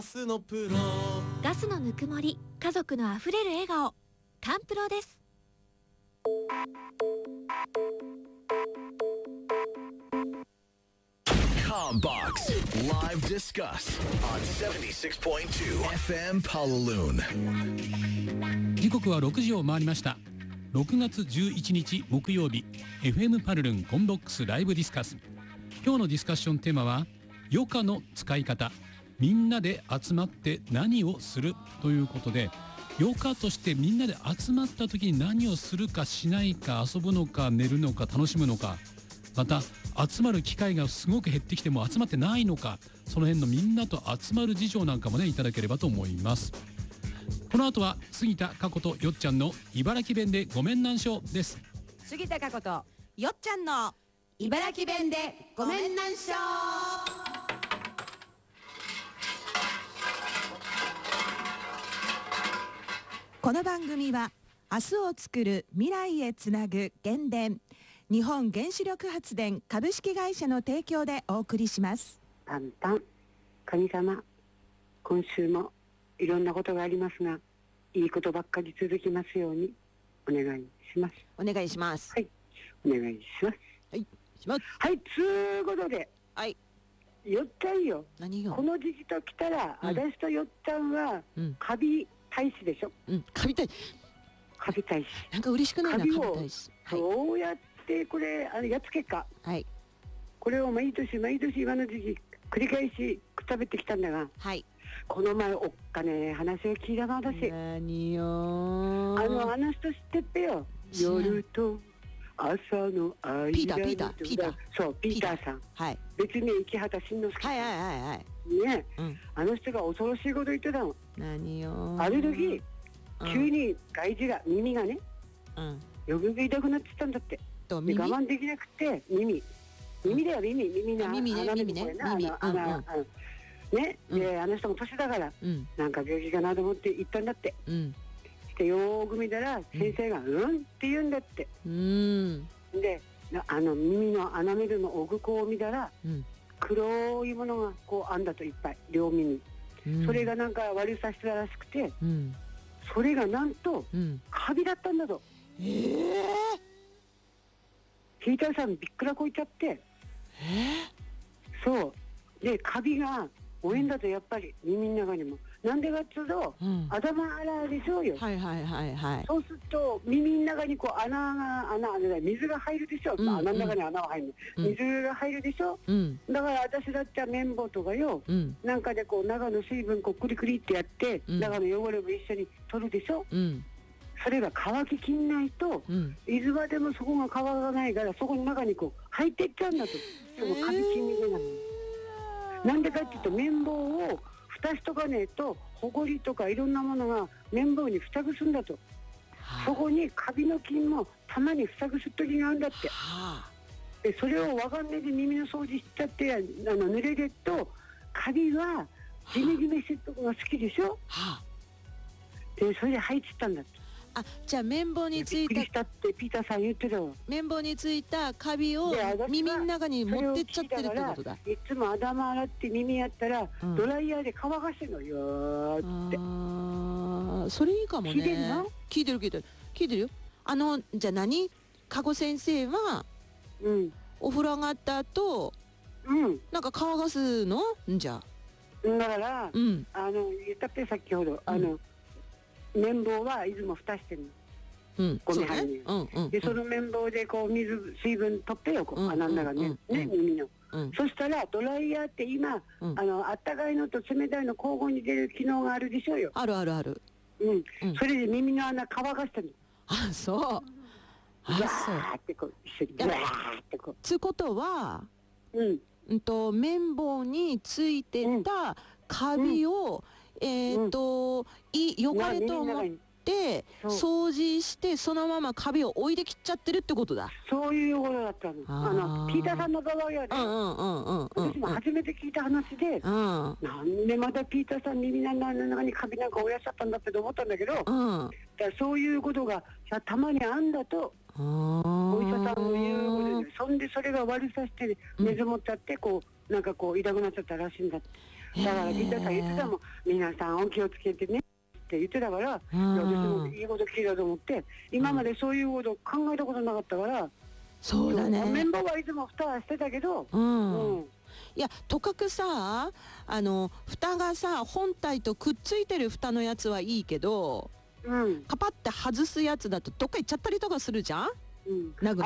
スのプロ。 ガスのぬくもり、家族のあふれる笑顔。カンプロです。 Combox Live Discuss on 76.2 FM Pawaloon。 時刻は6時を回りました。6月11日木曜日、 FM パルルンコンボックスライブディスカス。今日のディスカッションテーマは余暇の使い方、みんなで集まって何をするということで、余暇としてみんなで集まった時に何をするかしないか、遊ぶのか寝るのか楽しむのか、また集まる機会がすごく減ってきても集まってないのか、その辺のみんなと集まる事情なんかもねいただければと思います。この後は杉田佳子とよっちゃんの茨城弁でごめんなんしょです。 杉田佳子とよっちゃんの茨城弁でごめんなんしょ。この番組は明日を作る未来へつなぐ原電、日本原子力発電株式会社の提供でお送りします。 パンパン、神様、今週もいろんなことがありますが、いいことばっかり続きますようにお願いします。 お願いします。 はい、お願いします。 はいします。 はい、つうことで、 はい、 よっちゃんよ、 何よ。 この時期と来たら、私とよっちゃんはカビ大使でしょ。 カビ大使、 カビ大使なんか嬉しくないな、カビ大使。 どうやってこれやっつけか、 はい、 これを毎年毎年今の時期繰り返しくたべてきたんだが、 はい、 この前おっかね話を聞いたの私。 何よ。 あの人知ってっぺよ。夜と朝の間ピーターそう、ピーターさん、はい、別名池畑慎之介さん、はいね、あの人が恐ろしいこと言ってたの。何よ。ある時、急に外耳が耳がね、余分が痛くなってたんだって。で我慢できなくて耳だよ、耳の穴のとこやな、ね、であの人も年だから、なんか病気かなと思って行ったんだって。でよーく見たら先生がって言うんだって。で耳の穴見るの奥こう見たら、黒いものがこうあんだと、いっぱい両耳、それがなんか悪さしてたらしくて、それがなんとカビだったんだと。ピーターさんびっくらこいちゃって、そうでカビが多いんだと、やっぱり耳の中にも。なんでかっつうと、頭洗うでしょうよ。そうすると耳の中にこう穴水が入るでしょ。穴の中に穴は入る、水が入るでしょ。だから私だったら綿棒とかよ、なんかでこう中の水分こうクリクリってやって、中の汚れも一緒に取るでしょ。それが乾ききんないと、いつまでもそこが乾かないから、そこの中にこう入っていっちゃうんだと。でもカビきんにくいなの。なんでかっていうと、綿棒を蓋しとかねえと、ほこりとかいろんなものが綿棒に付着するんだと。そこにカビの菌もたまに付着する時があるんだって。でそれをわかんねえで耳の掃除しちゃって、濡れてると、カビはジメジメしてるとこが好きでしょ。でそれで入っちゃったんだって。 じゃあ綿棒についた、 びっくりしたってピーターさん言ってたわ。 綿棒についたカビを耳の中に持ってっちゃってるってことだ。 いつも頭洗って耳やったら、ドライヤーで乾かしてんのよって。 それいいかもね。 聞いてるの？ 聞いてるよ。じゃあ加護先生は、お風呂上がった後、なんか乾かすの？じゃあだから、言ったって先ほど、綿棒はいつも蓋してるの。ゴミ入りに。でその綿棒でこう水分取ってよ、こう穴の中ね、耳の。そしたらドライヤーって今、あったかいのと冷たいの交互に出る機能があるでしょうよ。 ある。 それで耳の穴乾かしてるの。 そう。 わーってこう一緒にわーってこう。 つうことは、綿棒についてたカビを良かれと思って掃除して、そのままカビを置いてきちゃってるってことだ。 そういう汚れだったの。ピーターさんの場合はね、私も初めて聞いた話で、なんでまたピーターさん耳の中にカビなんか親しちゃったんだって思ったんだけど、そういうことがたまにあんだとお医者さんの言うことで、そんでそれが悪さして水もっちゃって、こうなんかこう痛くなっちゃったらしいんだって。 だからギターさん言ってたもん、皆さんお気をつけてねって言ってたから、私もいいこと聞いたと思って、今までそういうこと考えたことなかったから、 そうだね。 綿棒はいつも蓋はしてたけど、 いや、とかくさ、蓋がさ、本体とくっついてる蓋のやつはいいけど、カパって外すやつだとどっか行っちゃったりとかするじゃん。なんか